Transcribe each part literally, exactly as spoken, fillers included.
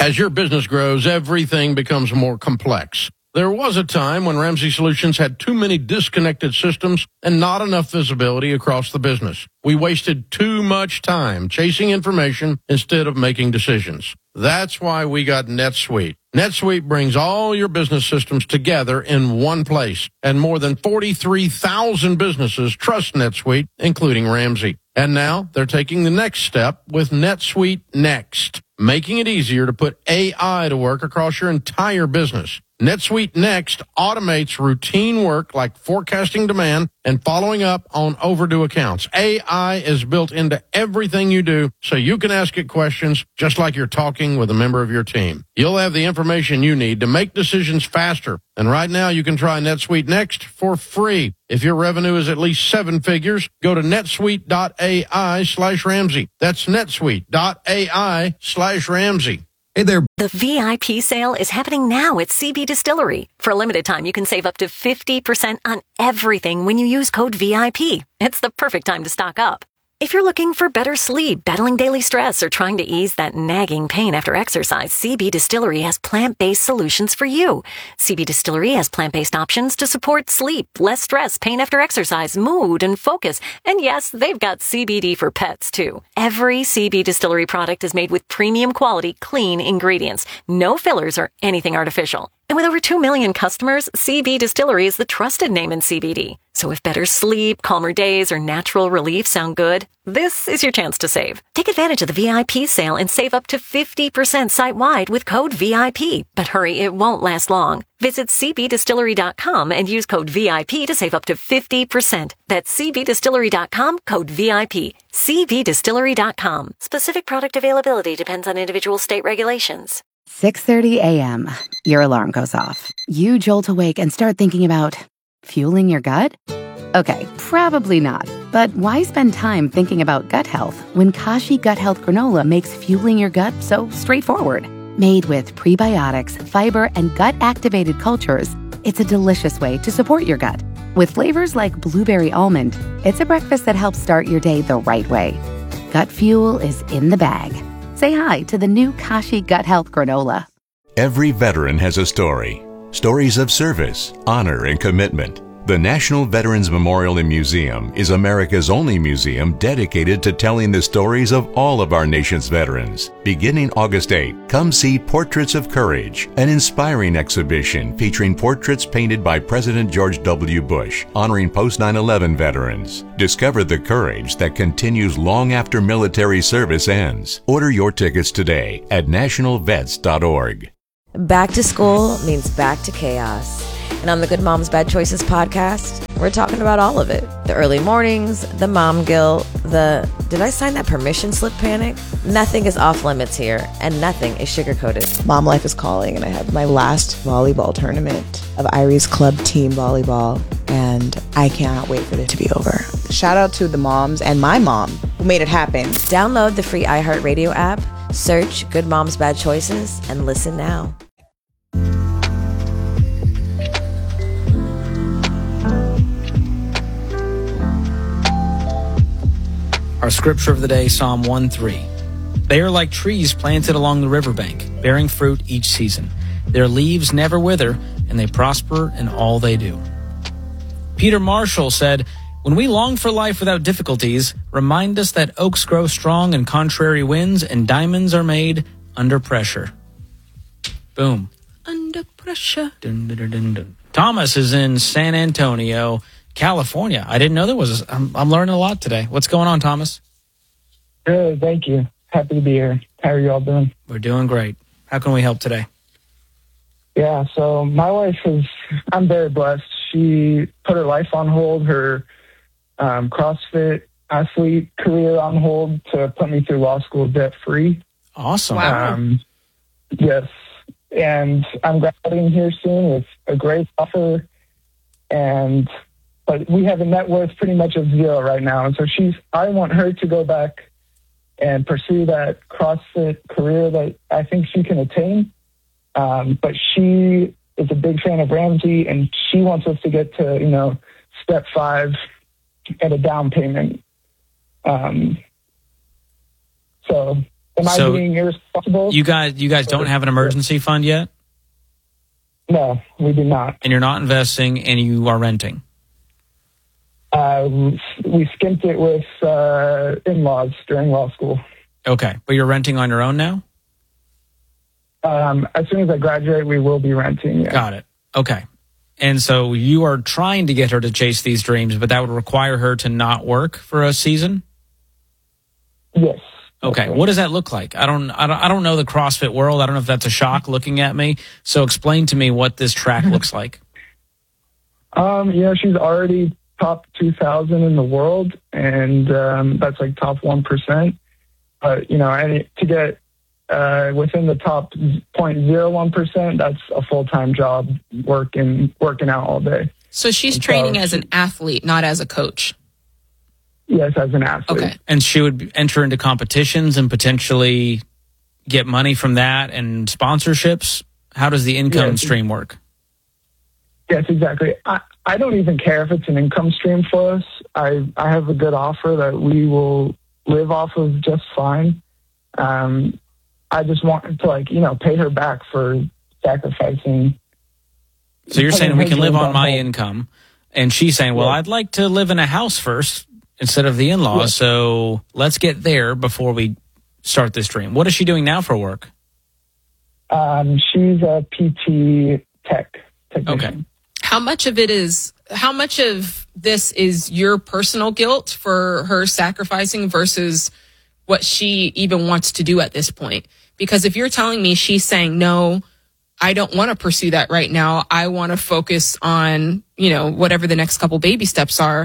As your business grows, everything becomes more complex. There was a time when Ramsey Solutions had too many disconnected systems and not enough visibility across the business. We wasted too much time chasing information instead of making decisions. That's why we got NetSuite. NetSuite brings all your business systems together in one place, and more than forty-three thousand businesses trust NetSuite, including Ramsey. And now they're taking the next step with NetSuite Next, making it easier to put A I to work across your entire business. NetSuite Next automates routine work like forecasting demand and following up on overdue accounts. A I is built into everything you do, so you can ask it questions just like you're talking with a member of your team. You'll have the information you need to make decisions faster. And right now, you can try NetSuite Next for free. If your revenue is at least seven figures, go to netsuite.ai slash Ramsey. That's netsuite.ai slash Ramsey. Hey there. The V I P sale is happening now at C B Distillery. For a limited time, you can save up to fifty percent on everything when you use code V I P. It's the perfect time to stock up. If you're looking for better sleep, battling daily stress, or trying to ease that nagging pain after exercise, C B Distillery has plant-based solutions for you. C B Distillery has plant-based options to support sleep, less stress, pain after exercise, mood, and focus. And yes, they've got C B D for pets, too. Every C B Distillery product is made with premium quality, clean ingredients. No fillers or anything artificial. And with over two million customers, C B Distillery is the trusted name in C B D. So if better sleep, calmer days, or natural relief sound good, this is your chance to save. Take advantage of the V I P sale and save up to fifty percent site-wide with code V I P. But hurry, it won't last long. Visit c b distillery dot com and use code V I P to save up to fifty percent. That's c b distillery dot com, code V I P. c b distillery dot com. Specific product availability depends on individual state regulations. six thirty a.m. Your alarm goes off. You jolt awake and start thinking about fueling your gut? Okay, probably not. But why spend time thinking about gut health when Kashi Gut Health Granola makes fueling your gut so straightforward? Made with prebiotics, fiber, and gut-activated cultures, it's a delicious way to support your gut. With flavors like blueberry almond, it's a breakfast that helps start your day the right way. Gut fuel is in the bag. Say hi to the new Kashi Gut Health Granola. Every veteran has a story. Stories of service, honor, and commitment. The National Veterans Memorial and Museum is America's only museum dedicated to telling the stories of all of our nation's veterans. Beginning August eighth, come see Portraits of Courage, an inspiring exhibition featuring portraits painted by President George W. Bush, honoring post nine eleven veterans. Discover the courage that continues long after military service ends. Order your tickets today at national vets dot org. Back to school means back to chaos. And on the Good Moms Bad Choices podcast, we're talking about all of it. The early mornings, the mom guilt, the did I sign that permission slip panic? Nothing is off limits here, and nothing is sugar-coated. Mom life is calling, and I have my last volleyball tournament of Irie's club team volleyball, and I cannot wait for it to be over. Shout out to the moms and my mom who made it happen. Download the free iHeartRadio app, search Good Moms Bad Choices, and listen now. Our scripture of the day, Psalm one three. They are like trees planted along the riverbank, bearing fruit each season. Their leaves never wither, and they prosper in all they do. Peter Marshall said, "When we long for life without difficulties, remind us that oaks grow strong in contrary winds, and diamonds are made under pressure." Boom. Under pressure. Dun, dun, dun, dun, dun. Thomas is in San Antonio, California. I didn't know there was a, I'm, I'm learning a lot today. What's going on, Thomas? Good, thank you. Happy to be here. How are you all doing? We're doing great. How can we help today? Yeah, so my wife is, I'm very blessed. She put her life on hold, her um, CrossFit athlete career on hold to put me through law school debt-free. Awesome. Wow. Um, yes, and I'm graduating here soon with a great offer, and but we have a net worth pretty much of zero right now. And so she's, I want her to go back and pursue that CrossFit career that I think she can attain. Um, but she is a big fan of Ramsey, and she wants us to get to, you know, step five at a down payment. Um, so Am So I being irresponsible? You guys, you guys don't have an emergency fund yet, No, we do not. and you're not investing, and you are renting. Uh, we skimped it with uh, in-laws during law school. Okay, but you're renting on your own now? Um, as soon as I graduate, we will be renting. Yeah. Got it. Okay. And so you are trying to get her to chase these dreams, but that would require her to not work for a season? Yes. Okay. What does that look like? I don't, I don't, I don't know the CrossFit world. I don't know if that's a shock looking at me. So explain to me what this track looks like. Um, you know, she's already top two thousand in the world, and um, that's like top one percent. But, you know, any, to get uh, within the top zero point zero one percent, that's a full-time job working, working out all day. So she's And training so as an athlete, not as a coach. Yes, as an athlete. Okay. And she would enter into competitions and potentially get money from that and sponsorships. How does the income Yes. stream work? Yes, exactly. I, I don't even care if it's an income stream for us. I, I have a good offer that we will live off of just fine. Um, I just want to, like, you know, pay her back for sacrificing. So you're saying we can live on my hold. income, and she's saying, well, Yeah. I'd like to live in a house first instead of the in-laws, Yeah. so let's get there before we start this dream. What is she doing now for work? Um, she's a P T tech technician. Okay. How much of it is, how much of this is your personal guilt for her sacrificing versus what she even wants to do at this point? Because if you're telling me she's saying, no, I don't want to pursue that right now. I want to focus on, you know, whatever the next couple baby steps are.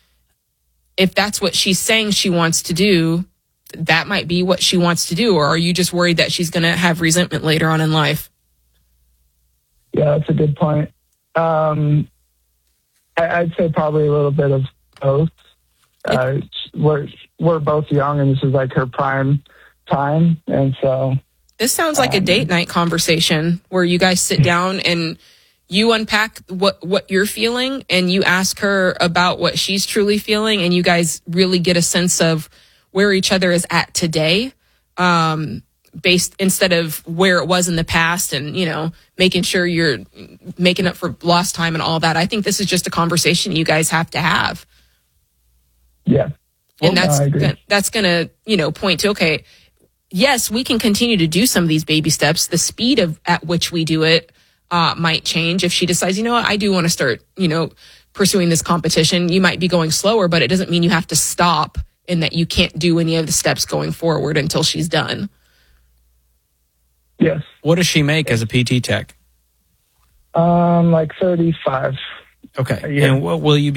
If that's what she's saying she wants to do, that might be what she wants to do. Or are you just worried that she's going to have resentment later on in life? Yeah, that's a good point. Um, I, I'd say probably a little bit of both. Uh, we're we're both young, and this is like her prime time, and so This sounds like a date night conversation where you guys sit down and you unpack what, what you're feeling and you ask her about what she's truly feeling, and you guys really get a sense of where each other is at today, um, based instead of where it was in the past, and, you know, making sure you're making up for lost time and all that. I think this is just a conversation you guys have to have. yeah. And Well, that's no, I agree. go- that's going to, you know, point to, okay, yes, we can continue to do some of these baby steps. The speed of at which we do it uh, might change. If she decides, you know what, I do want to start, you know, pursuing this competition, you might be going slower, but it doesn't mean you have to stop and that you can't do any of the steps going forward until she's done. Yes. What does she make as a P T tech? Um, like thirty-five. Okay. Yeah. And what will you be